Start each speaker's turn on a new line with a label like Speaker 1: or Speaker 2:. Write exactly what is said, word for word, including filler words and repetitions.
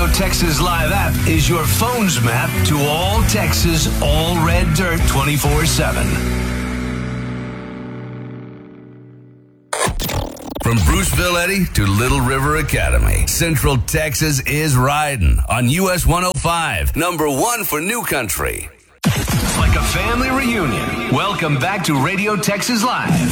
Speaker 1: Radio Texas Live app is your phone's map to all Texas, all red dirt twenty-four seven. From Bruceville Eddy to Little River Academy, Central Texas is riding on U S one oh five, number one for New Country. Like a family reunion. Welcome back to Radio Texas Live.